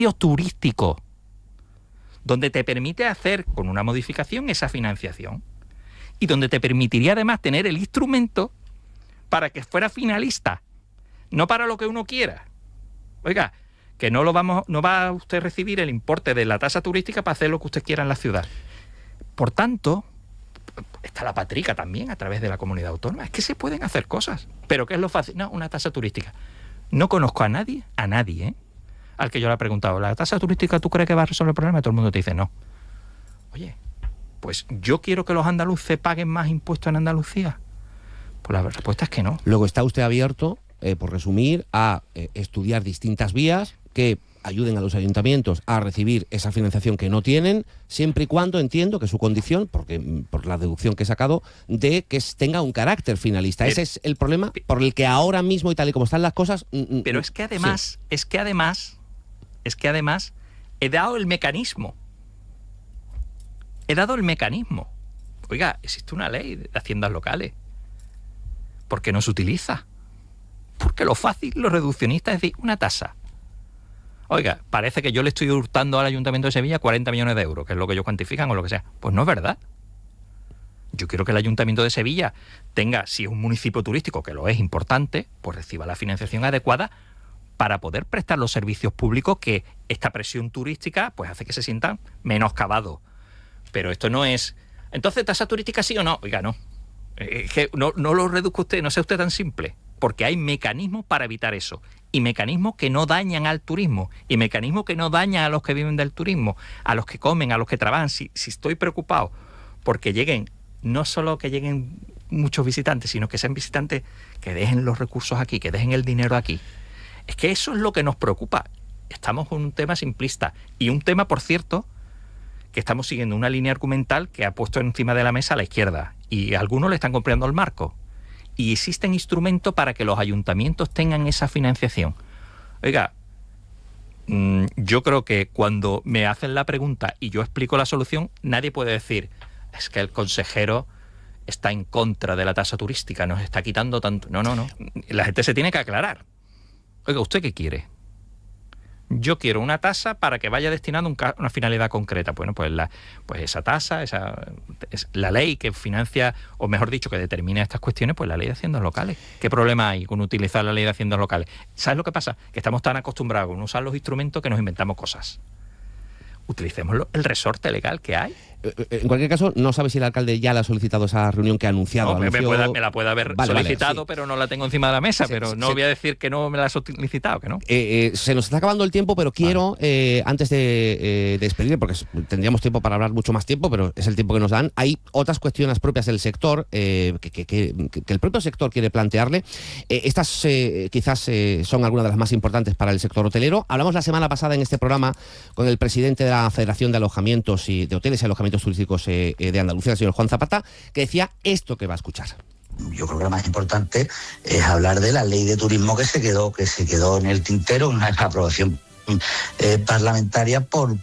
turístico, donde te permite hacer con una modificación esa financiación y donde te permitiría además tener el instrumento para que fuera finalista, no para lo que uno quiera. Oiga, que no va a usted recibir el importe de la tasa turística para hacer lo que usted quiera en la ciudad. Por tanto, está la patrica también a través de la comunidad autónoma. Es que se pueden hacer cosas. ¿Pero qué es lo fácil? No, una tasa turística. No conozco a nadie, al que yo le he preguntado, ¿la tasa turística tú crees que va a resolver el problema? Y todo el mundo te dice no. Oye, pues yo quiero que los andaluces paguen más impuestos en Andalucía. Pues la respuesta es que no. Luego está usted abierto, por resumir, a estudiar distintas vías que ayuden a los ayuntamientos a recibir esa financiación que no tienen, siempre y cuando entiendo que su condición, porque por la deducción que he sacado, de que tenga un carácter finalista. Ese es el problema por el que ahora mismo y tal y como están las cosas... Pero es que además, he dado el mecanismo. Oiga, existe una ley de haciendas locales. ¿Por qué no se utiliza? Porque lo fácil, lo reduccionista es decir, una tasa. Oiga, parece que yo le estoy hurtando al Ayuntamiento de Sevilla 40 millones de euros, que es lo que ellos cuantifican o lo que sea. Pues no es verdad. Yo quiero que el Ayuntamiento de Sevilla tenga, si es un municipio turístico, que lo es importante, pues reciba la financiación adecuada para poder prestar los servicios públicos que esta presión turística pues hace que se sientan menoscabados. Pero esto no es... Entonces, ¿tasa turística sí o no? Oiga, no. Que no lo reduzca usted, no sea usted tan simple. Porque hay mecanismos para evitar eso. Y mecanismos que no dañan al turismo. Y mecanismos que no dañan a los que viven del turismo, a los que comen, a los que trabajan. Si estoy preocupado porque lleguen, no solo que lleguen muchos visitantes, sino que sean visitantes que dejen los recursos aquí, que dejen el dinero aquí. Es que eso es lo que nos preocupa. Estamos con un tema simplista. Y un tema, por cierto, que estamos siguiendo una línea argumental que ha puesto encima de la mesa a la izquierda. Y algunos le están comprando el marco. Y existen instrumentos para que los ayuntamientos tengan esa financiación. Oiga, yo creo que cuando me hacen la pregunta y yo explico la solución, nadie puede decir, es que el consejero está en contra de la tasa turística, nos está quitando tanto. No. La gente se tiene que aclarar. Oiga, ¿usted qué quiere? Yo quiero una tasa para que vaya destinada a una finalidad concreta. Bueno, pues esa tasa, es la ley que financia, o mejor dicho, que determina estas cuestiones, pues la ley de haciendas locales. ¿Qué problema hay con utilizar la ley de haciendas locales? ¿Sabes lo que pasa? Que estamos tan acostumbrados a usar los instrumentos que nos inventamos cosas. Utilicemos el resorte legal que hay. En cualquier caso, no sabe si el alcalde ya le ha solicitado esa reunión que ha anunciado. No, me la puede haber solicitado, sí. Pero no la tengo encima de la mesa. Voy a decir que no me la ha solicitado, que no. Se nos está acabando el tiempo, pero quiero, antes de despedir, porque tendríamos tiempo para hablar mucho más tiempo, pero es el tiempo que nos dan, hay otras cuestiones propias del sector que el propio sector quiere plantearle. Estas quizás son algunas de las más importantes para el sector hotelero. Hablamos la semana pasada en este programa con el presidente de la Federación de Alojamientos y de Hoteles y Alojamientos Turísticos de Andalucía, el señor Juan Zapata, que decía esto que va a escuchar. Yo creo que lo más importante es hablar de la ley de turismo que se quedó en el tintero, en una aprobación parlamentaria por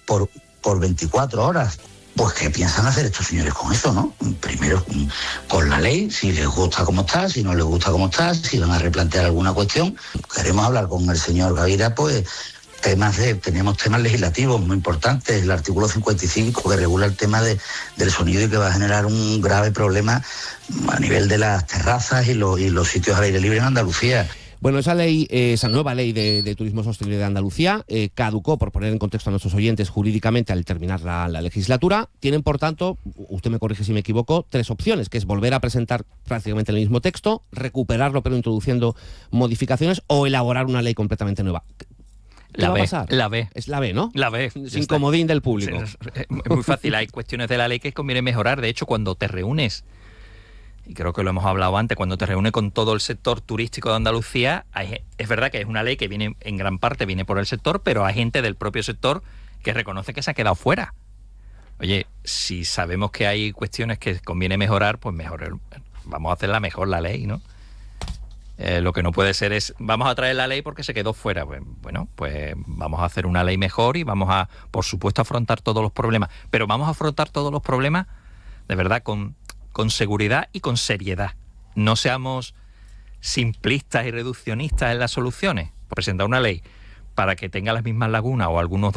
24 horas. Pues, ¿qué piensan hacer estos señores con eso, no? Primero, con la ley, si les gusta cómo está, si no les gusta cómo está, si van a replantear alguna cuestión. Queremos hablar con el señor Gavira, pues... tenemos temas legislativos muy importantes, el artículo 55 que regula el tema del sonido y que va a generar un grave problema a nivel de las terrazas y los sitios al aire libre en Andalucía. Bueno, esa nueva ley de turismo sostenible de Andalucía caducó, por poner en contexto a nuestros oyentes, jurídicamente al terminar la legislatura. Tienen, por tanto, usted me corrige si me equivoco, 3 opciones, que es volver a presentar prácticamente el mismo texto, recuperarlo pero introduciendo modificaciones o elaborar una ley completamente nueva. La B. Es la B, ¿no? La B. Sin comodín del público. Es muy fácil. Hay cuestiones de la ley que conviene mejorar. De hecho, cuando te reúnes, y creo que lo hemos hablado antes, cuando te reúnes con todo el sector turístico de Andalucía, es verdad que es una ley que viene en gran parte viene por el sector, pero hay gente del propio sector que reconoce que se ha quedado fuera. Oye, si sabemos que hay cuestiones que conviene mejorar, pues mejor, vamos a hacerla mejor la ley, ¿no? Lo que no puede ser es, vamos a traer la ley porque se quedó fuera. Bueno, pues vamos a hacer una ley mejor y vamos a, por supuesto, afrontar todos los problemas. Pero vamos a afrontar todos los problemas, de verdad, con seguridad y con seriedad. No seamos simplistas y reduccionistas en las soluciones. Presentar una ley para que tenga las mismas lagunas o algunos